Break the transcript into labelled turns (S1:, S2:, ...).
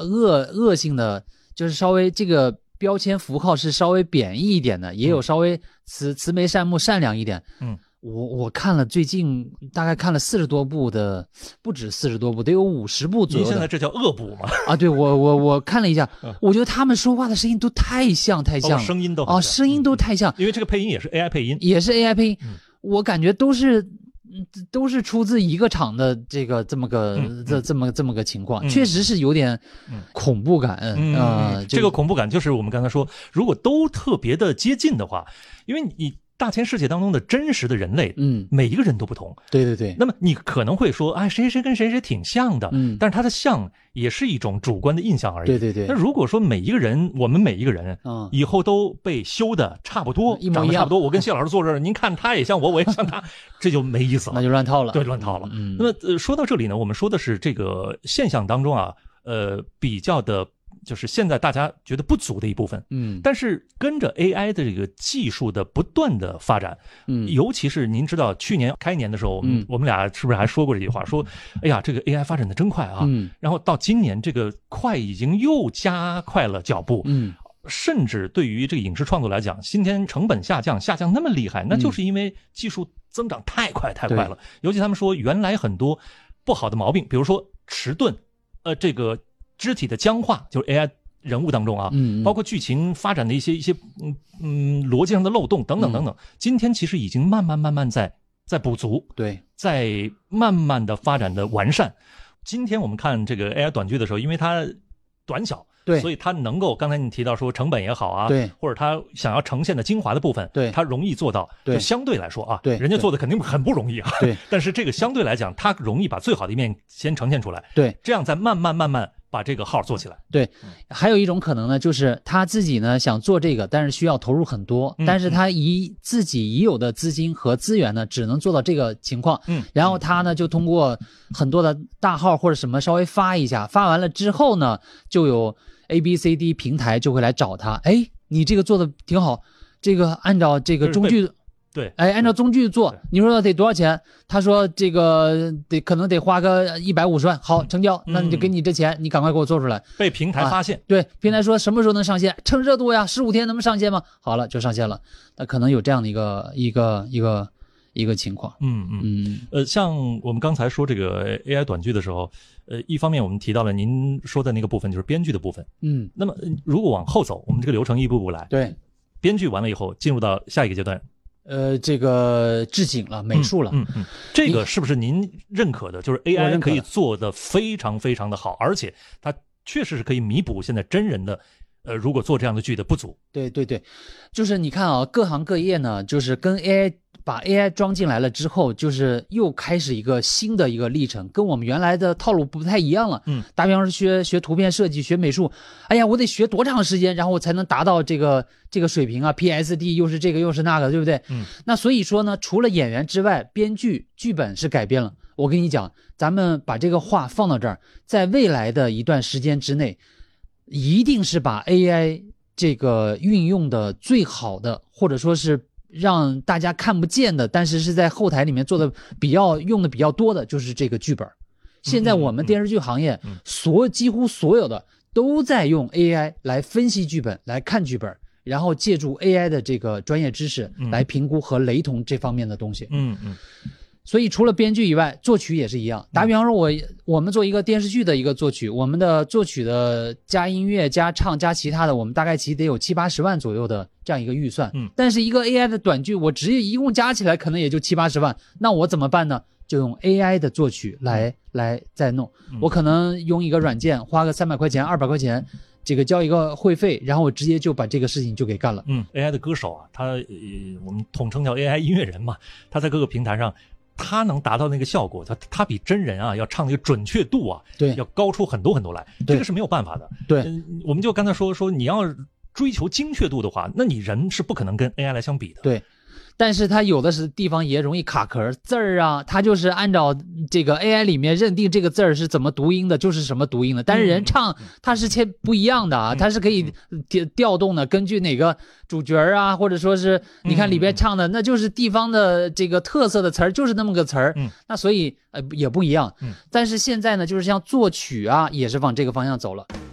S1: 恶性的，就是稍微这个标签符号是稍微贬义一点的，也有稍微慈眉善目善良一点。我看了最近大概看了40多部的，不止40多部，得有50部左右的。
S2: 你现在这叫恶补吗？
S1: 啊，对，我看了一下，我觉得他们说话的声音都太像了，
S2: 声音都很像
S1: 声音都太像，
S2: 因为这个配音也是 AI 配音，
S1: 我感觉都是出自一个厂的这么个情况，确实是有点恐怖感
S2: 这个恐怖感就是我们刚才说，如果都特别的接近的话，因为你大千世界当中的真实的人类，每一个人都不同，
S1: 对。
S2: 那么你可能会说，哎，谁跟谁挺像的，但是他的像也是一种主观的印象而已。
S1: 对。
S2: 那如果说我们每一个人，以后都被修的差不多，
S1: 一模一样，
S2: 长得差不多，我跟谢老师坐这儿，您看他也像我，我也像他，这就没意思了，
S1: 那就乱套了。
S2: 对，乱套了。那么说到这里呢，我们说的是这个现象当中啊，比较的。就是现在大家觉得不足的一部分，但是跟着 AI 的这个技术的不断的发展，尤其是您知道去年开年的时候，我们俩是不是还说过这句话，说，哎呀，这个 AI 发展的真快啊，然后到今年这个快已经又加快了脚步，甚至对于这个影视创作来讲，今天成本下降那么厉害，那就是因为技术增长太快了，尤其他们说原来很多不好的毛病，比如说迟钝，这个肢体的僵化，就是 AI 人物当中啊，包括剧情发展的一些逻辑上的漏洞等等，今天其实已经慢慢在补足，
S1: 对，
S2: 在慢慢的发展的完善。今天我们看这个 AI 短剧的时候，因为它短小，
S1: 对，
S2: 所以它能够刚才你提到说成本也好啊，
S1: 对，
S2: 或者它想要呈现的精华的部分，
S1: 对，
S2: 它容易做到，
S1: 对，
S2: 就相对来说啊，
S1: 对，
S2: 人家做的肯定很不容易啊，
S1: 对，
S2: 但是这个相对来讲，它容易把最好的一面先呈现出来，
S1: 对，
S2: 这样再慢慢把这个号做起来。
S1: 对，还有一种可能呢，就是他自己呢想做这个，但是需要投入很多，但是他自己已有的资金和资源呢，只能做到这个情况。然后他呢就通过很多的大号或者什么稍微发一下，发完了之后呢，就有 ABCD 平台就会来找他，哎，你这个做的挺好，这个按照这个中剧。
S2: 对，
S1: 哎，按照中剧做，你说得多少钱？他说这个可能得花个150万，好，成交，那你就给你这钱，你赶快给我做出来。
S2: 被平台发现，
S1: 对，平台说什么时候能上线？趁热度呀，15天能不能上线吗？好了，就上线了。那可能有这样的一个情况。
S2: 像我们刚才说这个 AI 短剧的时候，一方面我们提到了您说的那个部分，就是编剧的部分。那么如果往后走，我们这个流程一步步来。
S1: 对，
S2: 编剧完了以后，进入到下一个阶段。
S1: 这个置景了，美术了，
S2: 这个是不是您认可的？就是 AI 可以做得非常非常的好，而且它确实是可以弥补现在真人的，如果做这样的剧的不足。
S1: 对，就是你看啊，各行各业呢，就是跟 把 AI 装进来了之后，就是又开始一个新的一个历程，跟我们原来的套路不太一样了。打比方说学图片设计、学美术，哎呀，我得学多长时间，然后我才能达到这个水平啊 ？PSD 又是这个又是那个，对不对？那所以说呢，除了演员之外，编剧、剧本是改变了。我跟你讲，咱们把这个话放到这儿，在未来的一段时间之内，一定是把 AI 这个运用的最好的，或者说是让大家看不见的，但是是在后台里面做的用的比较多的，就是这个剧本。现在我们电视剧行业几乎所有的都在用 AI 来分析剧本，来看剧本，然后借助 AI 的这个专业知识来评估和雷同这方面的东西。所以除了编剧以外，作曲也是一样。打比方说我们做一个电视剧的一个作曲，我们的作曲的加音乐加唱加其他的，我们大概其实得有70-80万左右的这样一个预算。但是一个 AI 的短剧，我直接一共加起来可能也就70-80万，那我怎么办呢？就用 AI 的作曲来再弄。我可能用一个软件，花个300块钱、200块钱，这个交一个会费，然后我直接就把这个事情就给干了。
S2: AI 的歌手啊，我们统称叫 AI 音乐人嘛，他在各个平台上。他能达到那个效果，他比真人啊要唱那个准确度啊，
S1: 对，
S2: 要高出很多很多来，这个是没有办法的。
S1: 对，
S2: 我们就刚才说你要追求精确度的话，那你人是不可能跟 AI 来相比的。
S1: 对，但是它有的是地方也容易卡壳，字儿啊，它就是按照这个 AI 里面认定这个字儿是怎么读音的，就是什么读音的。但是人唱它是不一样的啊，它是可以调动的，根据哪个主角啊，或者说是你看里边唱的，那就是地方的这个特色的词儿，就是那么个词儿。那所以也不一样。但是现在呢，就是像作曲啊，也是往这个方向走了。